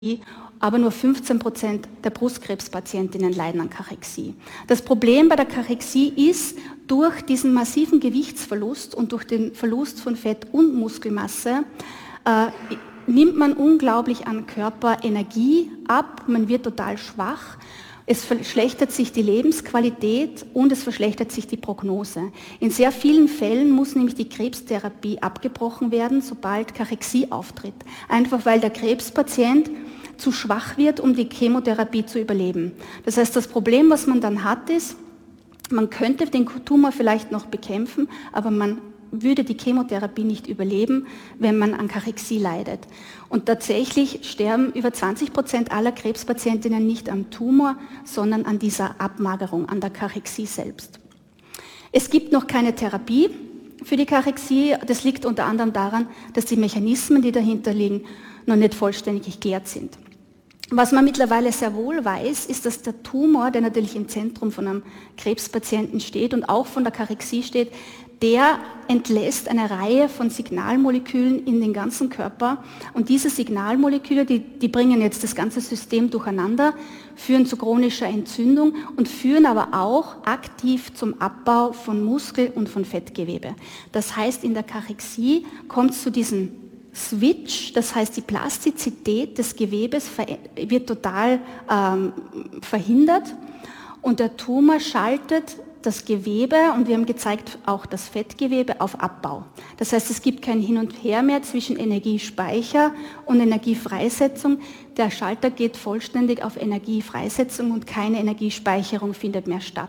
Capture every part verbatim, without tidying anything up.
aber nur fünfzehn Prozent der Brustkrebspatientinnen leiden an Kachexie. Das Problem bei der Kachexie ist, durch diesen massiven Gewichtsverlust und durch den Verlust von Fett und Muskelmasse äh, nimmt man unglaublich an Körperenergie ab, man wird total schwach, es verschlechtert sich die Lebensqualität und es verschlechtert sich die Prognose. In sehr vielen Fällen muss nämlich die Krebstherapie abgebrochen werden, sobald Kachexie auftritt. Einfach weil der Krebspatient zu schwach wird, um die Chemotherapie zu überleben. Das heißt, das Problem, was man dann hat, ist, man könnte den Tumor vielleicht noch bekämpfen, aber man würde die Chemotherapie nicht überleben, wenn man an Kachexie leidet. Und tatsächlich sterben über zwanzig Prozent aller Krebspatientinnen nicht am Tumor, sondern an dieser Abmagerung, an der Kachexie selbst. Es gibt noch keine Therapie für die Kachexie. Das liegt unter anderem daran, dass die Mechanismen, die dahinter liegen, noch nicht vollständig geklärt sind. Was man mittlerweile sehr wohl weiß, ist, dass der Tumor, der natürlich im Zentrum von einem Krebspatienten steht und auch von der Kachexie steht, der entlässt eine Reihe von Signalmolekülen in den ganzen Körper. Und diese Signalmoleküle, die, die bringen jetzt das ganze System durcheinander, führen zu chronischer Entzündung und führen aber auch aktiv zum Abbau von Muskel- und von Fettgewebe. Das heißt, in der Kachexie kommt es zu diesem Switch, das heißt, die Plastizität des Gewebes wird total ähm, verhindert und der Tumor schaltet das Gewebe, und wir haben gezeigt, auch das Fettgewebe, auf Abbau. Das heißt, es gibt kein Hin und Her mehr zwischen Energiespeicher und Energiefreisetzung. Der Schalter geht vollständig auf Energiefreisetzung und keine Energiespeicherung findet mehr statt.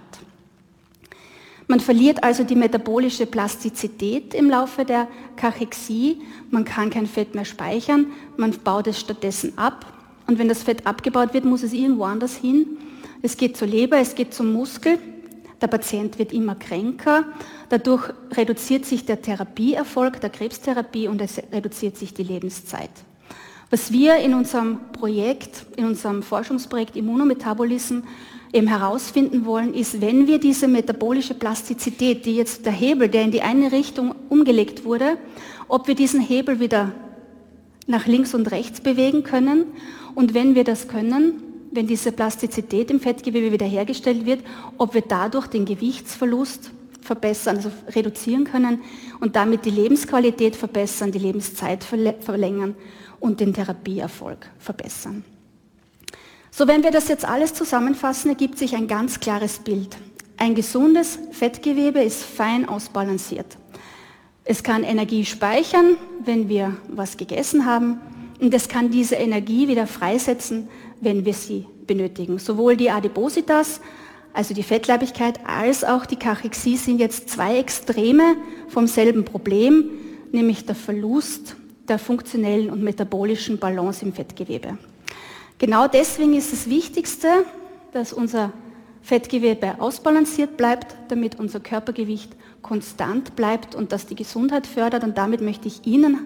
Man verliert also die metabolische Plastizität im Laufe der Kachexie. Man kann kein Fett mehr speichern, man baut es stattdessen ab. Und wenn das Fett abgebaut wird, muss es irgendwo anders hin. Es geht zur Leber, es geht zum Muskel. Der Patient wird immer kränker. Dadurch reduziert sich der Therapieerfolg der Krebstherapie und es reduziert sich die Lebenszeit. Was wir in unserem Projekt, in unserem Forschungsprojekt Immunometabolism eben herausfinden wollen, ist, wenn wir diese metabolische Plastizität, die jetzt der Hebel, der in die eine Richtung umgelegt wurde, ob wir diesen Hebel wieder nach links und rechts bewegen können. Und wenn wir das können, wenn diese Plastizität im Fettgewebe wiederhergestellt wird, ob wir dadurch den Gewichtsverlust verbessern, also reduzieren können und damit die Lebensqualität verbessern, die Lebenszeit verlängern und den Therapieerfolg verbessern. So, wenn wir das jetzt alles zusammenfassen, ergibt sich ein ganz klares Bild. Ein gesundes Fettgewebe ist fein ausbalanciert. Es kann Energie speichern, wenn wir was gegessen haben, und es kann diese Energie wieder freisetzen, wenn wir sie benötigen. Sowohl die Adipositas, also die Fettleibigkeit, als auch die Kachexie sind jetzt zwei Extreme vom selben Problem, nämlich der Verlust der funktionellen und metabolischen Balance im Fettgewebe. Genau deswegen ist das Wichtigste, dass unser Fettgewebe ausbalanciert bleibt, damit unser Körpergewicht konstant bleibt und das die Gesundheit fördert. Und damit möchte ich Ihnen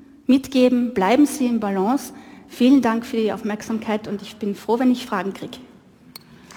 mitgeben, bleiben Sie im Balance. Vielen Dank für die Aufmerksamkeit und ich bin froh, wenn ich Fragen kriege.